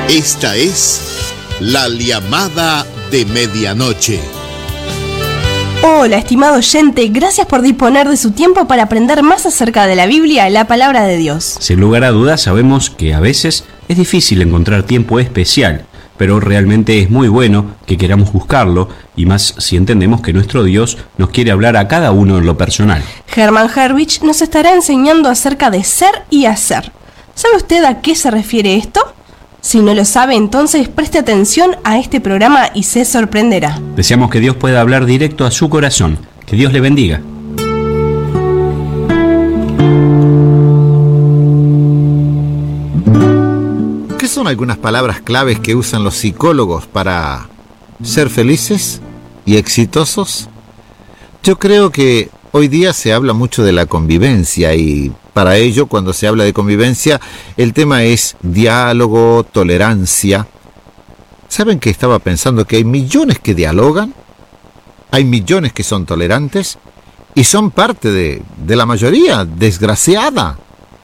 Esta es la llamada de medianoche. Hola, estimado oyente, gracias por disponer de su tiempo para aprender más acerca de la Biblia y la palabra de Dios. Sin lugar a dudas, sabemos que a veces es difícil encontrar tiempo especial, pero realmente es muy bueno que queramos buscarlo, y más si entendemos que nuestro Dios nos quiere hablar a cada uno en lo personal. Hermann Herrich nos estará enseñando acerca de ser y hacer. ¿Sabe usted a qué se refiere esto? Si no lo sabe, entonces preste atención a este programa y se sorprenderá. Deseamos que Dios pueda hablar directo a su corazón. Que Dios le bendiga. ¿Qué son algunas palabras claves que usan los psicólogos para ser felices y exitosos? Yo creo que hoy día se habla mucho de la convivencia, y para ello, cuando se habla de convivencia, el tema es diálogo, tolerancia. ¿Saben que estaba pensando que hay millones que dialogan? Hay millones que son tolerantes y son parte de la mayoría desgraciada.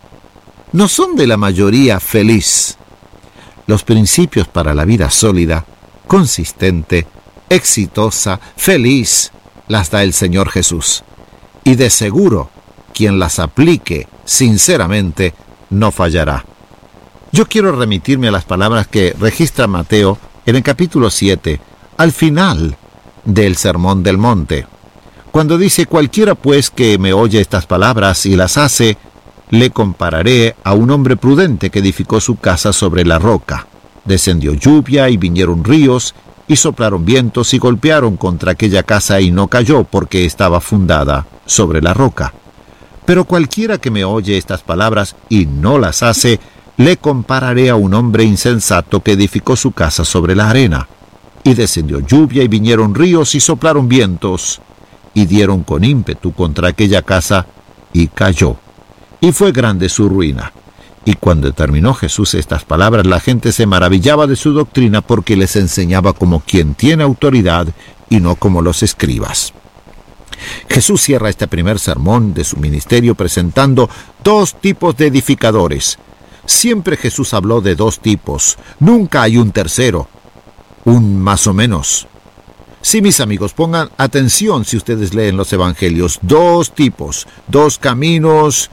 No son de la mayoría feliz. Los principios para la vida sólida, consistente, exitosa, feliz, las da el Señor Jesús. Y de seguro, quien las aplique sinceramente no fallará. Yo quiero remitirme a las palabras que registra Mateo en el capítulo 7, al final del Sermón del Monte, cuando dice: cualquiera pues que me oye estas palabras y las hace, le compararé a un hombre prudente que edificó su casa sobre la roca. Descendió lluvia y vinieron ríos, y soplaron vientos y golpearon contra aquella casa, y no cayó, porque estaba fundada sobre la roca. Pero cualquiera que me oye estas palabras y no las hace, le compararé a un hombre insensato que edificó su casa sobre la arena. Y descendió lluvia y vinieron ríos y soplaron vientos, y dieron con ímpetu contra aquella casa, y cayó. Y fue grande su ruina. Y cuando terminó Jesús estas palabras, la gente se maravillaba de su doctrina, porque les enseñaba como quien tiene autoridad y no como los escribas. Jesús cierra este primer sermón de su ministerio presentando dos tipos de edificadores. Siempre Jesús habló de dos tipos, nunca hay un tercero, un más o menos. Sí, mis amigos, pongan atención si ustedes leen los evangelios. Dos tipos, dos caminos,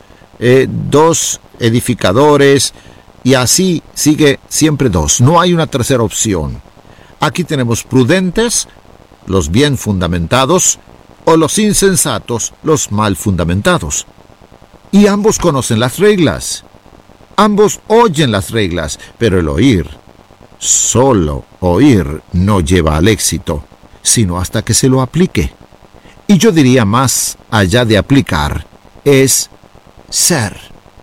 dos edificadores, y así sigue siempre dos. No hay una tercera opción. Aquí tenemos prudentes, los bien fundamentados, o los insensatos, los mal fundamentados. Y ambos conocen las reglas. Ambos oyen las reglas, pero el oír, solo oír, no lleva al éxito, sino hasta que se lo aplique. Y yo diría, más allá de aplicar, es ser.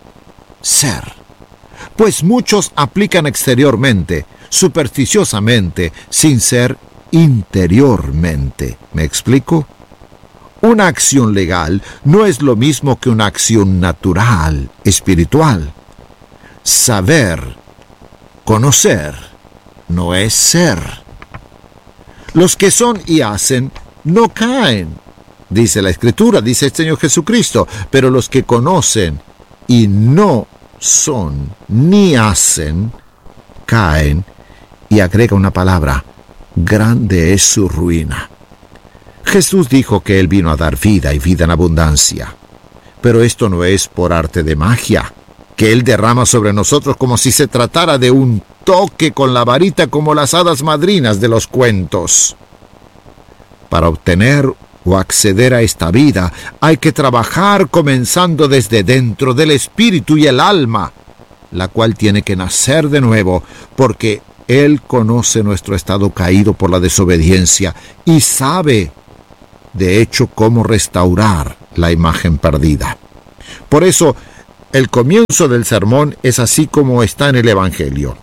Pues muchos aplican exteriormente, supersticiosamente, sin ser interiormente. ¿Me explico? Una acción legal no es lo mismo que una acción natural, espiritual. Saber, conocer, no es ser. Los que son y hacen no caen, dice la Escritura, dice el Señor Jesucristo, pero los que conocen y no son ni hacen, caen, y agrega una palabra: grande es su ruina. Jesús dijo que Él vino a dar vida y vida en abundancia. Pero esto no es por arte de magia, que Él derrama sobre nosotros como si se tratara de un toque con la varita, como las hadas madrinas de los cuentos. Para obtener o acceder a esta vida, hay que trabajar comenzando desde dentro del espíritu y el alma, la cual tiene que nacer de nuevo, porque Él conoce nuestro estado caído por la desobediencia y sabe, de hecho, cómo restaurar la imagen perdida. Por eso, el comienzo del sermón es así como está en el Evangelio.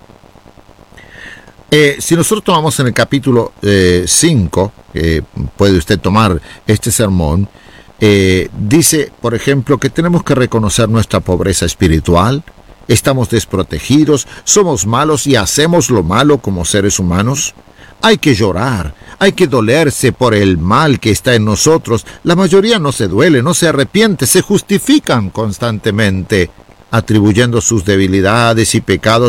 Si nosotros tomamos en el capítulo 5, puede usted tomar este sermón, dice, por ejemplo, que tenemos que reconocer nuestra pobreza espiritual, estamos desprotegidos, somos malos y hacemos lo malo como seres humanos. Hay que llorar, hay que dolerse por el mal que está en nosotros. La mayoría no se duele, no se arrepiente, se justifican constantemente, atribuyendo sus debilidades y pecados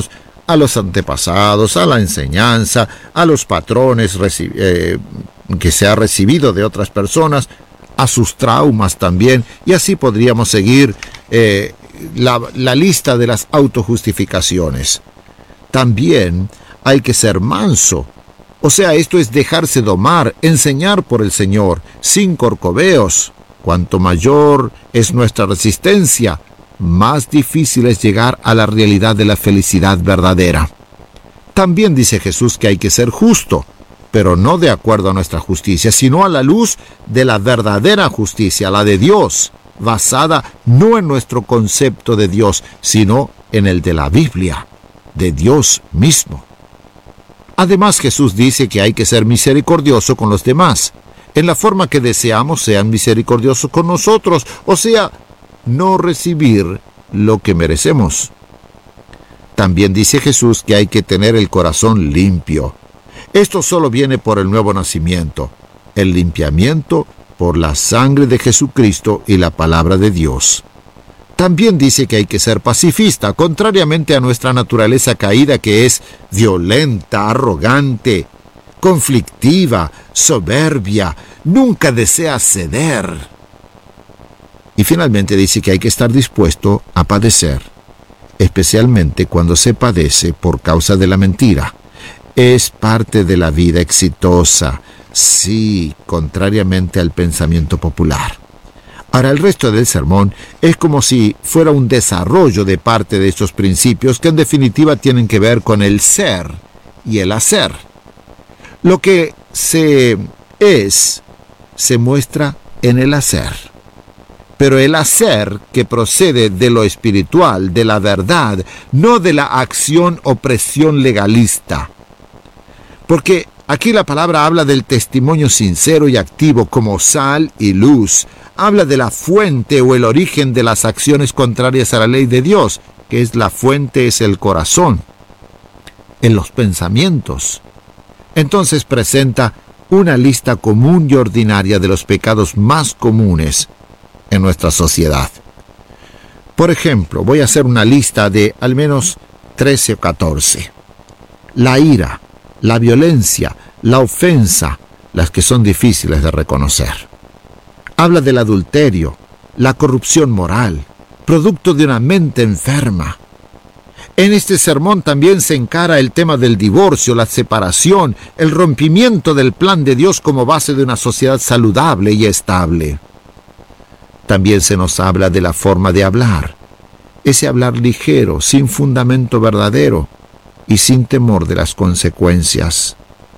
a los antepasados, a la enseñanza, a los patrones que se ha recibido de otras personas, a sus traumas también, y así podríamos seguir la lista de las autojustificaciones. También hay que ser manso, o sea, esto es dejarse domar, enseñar por el Señor, sin corcoveos. Cuanto mayor es nuestra resistencia, más difícil es llegar a la realidad de la felicidad verdadera. También dice Jesús que hay que ser justo, pero no de acuerdo a nuestra justicia, sino a la luz de la verdadera justicia, la de Dios, basada no en nuestro concepto de Dios, sino en el de la Biblia, de Dios mismo. Además, Jesús dice que hay que ser misericordioso con los demás, en la forma que deseamos sean misericordiosos con nosotros, o sea, no recibir lo que merecemos. También dice Jesús que hay que tener el corazón limpio. Esto solo viene por el nuevo nacimiento, el limpiamiento por la sangre de Jesucristo y la palabra de Dios. También dice que hay que ser pacifista, contrariamente a nuestra naturaleza caída, que es violenta, arrogante, conflictiva, soberbia, nunca desea ceder. Y finalmente dice que hay que estar dispuesto a padecer, especialmente cuando se padece por causa de la mentira. Es parte de la vida exitosa, sí, contrariamente al pensamiento popular. Ahora, el resto del sermón es como si fuera un desarrollo de parte de estos principios que en definitiva tienen que ver con el ser y el hacer. Lo que se muestra en el hacer. Pero el hacer que procede de lo espiritual, de la verdad, no de la acción o presión legalista. Porque aquí la palabra habla del testimonio sincero y activo como sal y luz. Habla de la fuente o el origen de las acciones contrarias a la ley de Dios, que es la fuente, es el corazón, en los pensamientos. Entonces presenta una lista común y ordinaria de los pecados más comunes en nuestra sociedad. Por ejemplo, voy a hacer una lista de al menos 13 o 14. La ira, la violencia, la ofensa, las que son difíciles de reconocer. Habla del adulterio, la corrupción moral, producto de una mente enferma. En este sermón también se encara el tema del divorcio, la separación, el rompimiento del plan de Dios como base de una sociedad saludable y estable. También se nos habla de la forma de hablar, ese hablar ligero, sin fundamento verdadero y sin temor de las consecuencias.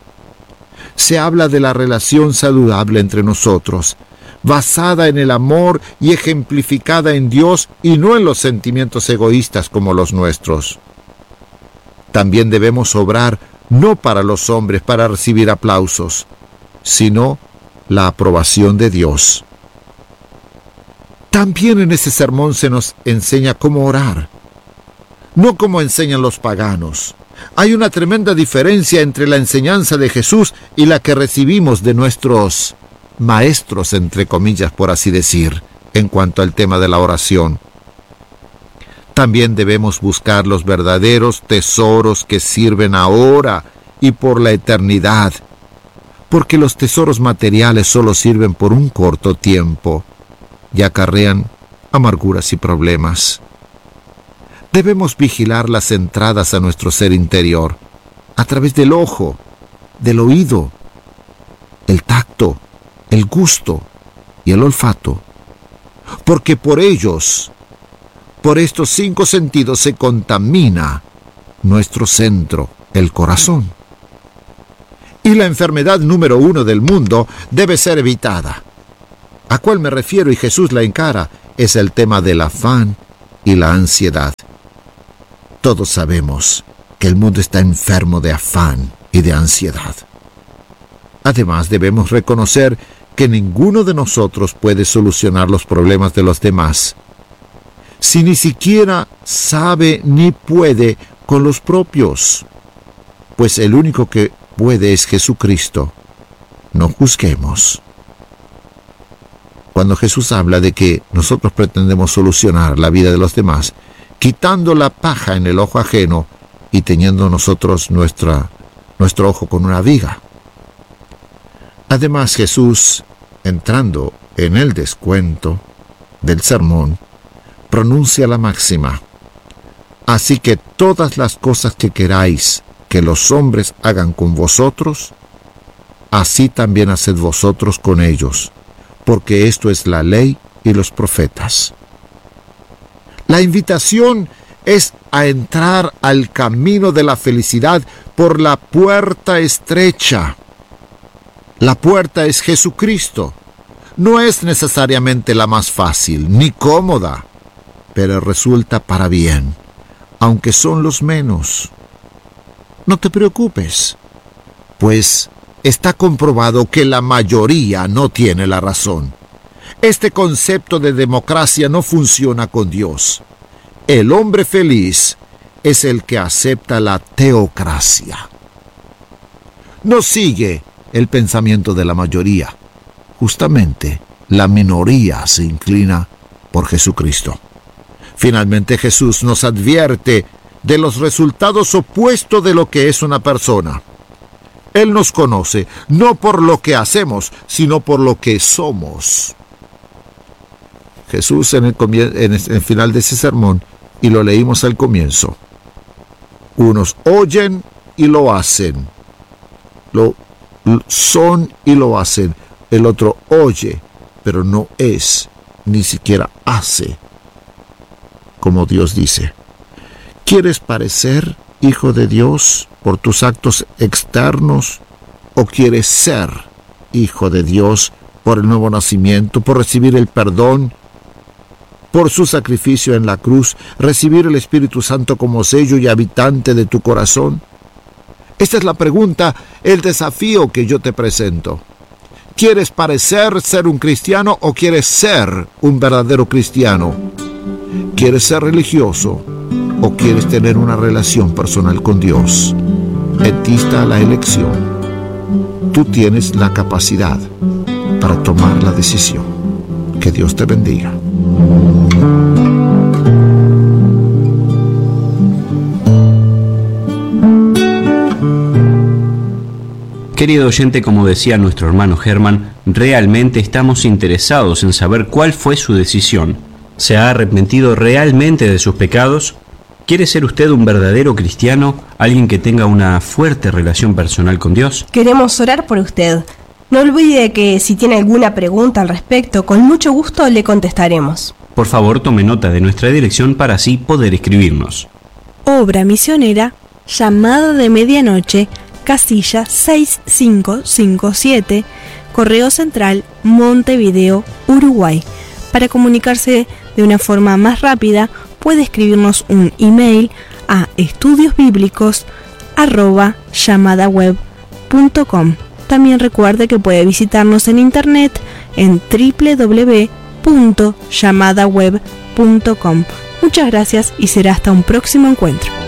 Se habla de la relación saludable entre nosotros, basada en el amor y ejemplificada en Dios y no en los sentimientos egoístas como los nuestros. También debemos obrar no para los hombres para recibir aplausos, sino la aprobación de Dios. También en ese sermón se nos enseña cómo orar, no como enseñan los paganos. Hay una tremenda diferencia entre la enseñanza de Jesús y la que recibimos de nuestros maestros, entre comillas, por así decir, en cuanto al tema de la oración. También debemos buscar los verdaderos tesoros que sirven ahora y por la eternidad, porque los tesoros materiales solo sirven por un corto tiempo y acarrean amarguras y problemas. Debemos vigilar las entradas a nuestro ser interior, a través del ojo, del oído, el tacto, el gusto y el olfato, porque por ellos, por estos 5 sentidos se contamina nuestro centro, el corazón. Y la enfermedad número 1 del mundo debe ser evitada. ¿A cuál me refiero? Y Jesús la encara, es el tema del afán y la ansiedad. Todos sabemos que el mundo está enfermo de afán y de ansiedad. Además, debemos reconocer que ninguno de nosotros puede solucionar los problemas de los demás, si ni siquiera sabe ni puede con los propios, pues el único que puede es Jesucristo. No juzguemos. Cuando Jesús habla de que nosotros pretendemos solucionar la vida de los demás, quitando la paja en el ojo ajeno, y teniendo nosotros nuestro ojo con una viga. Además, Jesús, entrando en el descuento del sermón, pronuncia la máxima: así que todas las cosas que queráis que los hombres hagan con vosotros, así también haced vosotros con ellos, porque esto es la ley y los profetas. La invitación es a entrar al camino de la felicidad por la puerta estrecha. La puerta es Jesucristo. No es necesariamente la más fácil ni cómoda, pero resulta para bien, aunque son los menos. No te preocupes, pues está comprobado que la mayoría no tiene la razón. Este concepto de democracia no funciona con Dios. El hombre feliz es el que acepta la teocracia. No sigue el pensamiento de la mayoría. Justamente, la minoría se inclina por Jesucristo. Finalmente, Jesús nos advierte de los resultados opuestos de lo que es una persona. Él nos conoce, no por lo que hacemos, sino por lo que somos. Jesús en el final de ese sermón, y lo leímos al comienzo: unos oyen y lo hacen, lo son y lo hacen. El otro oye, pero no es, ni siquiera hace, como Dios dice. ¿Quieres parecer hijo de Dios por tus actos externos, o quieres ser hijo de Dios por el nuevo nacimiento, por recibir el perdón, por su sacrificio en la cruz, recibir el Espíritu Santo como sello y habitante de tu corazón? Esta es la pregunta, el desafío que yo te presento. ¿Quieres parecer ser un cristiano o quieres ser un verdadero cristiano? ¿Quieres ser religioso o quieres tener una relación personal con Dios? En ti está la elección. Tú tienes la capacidad para tomar la decisión. Que Dios te bendiga. Querido oyente, como decía nuestro hermano Germán, realmente estamos interesados en saber cuál fue su decisión. ¿Se ha arrepentido realmente de sus pecados? ¿Quiere ser usted un verdadero cristiano, alguien que tenga una fuerte relación personal con Dios? Queremos orar por usted. No olvide que si tiene alguna pregunta al respecto, con mucho gusto le contestaremos. Por favor, tome nota de nuestra dirección para así poder escribirnos. Obra misionera, Llamada de Medianoche, casilla 6557, Correo Central, Montevideo, Uruguay. Para comunicarse de una forma más rápida, puede escribirnos un email a estudiosbiblicos@llamadaweb.com. También recuerde que puede visitarnos en internet en www.llamadaweb.com. Muchas gracias y será hasta un próximo encuentro.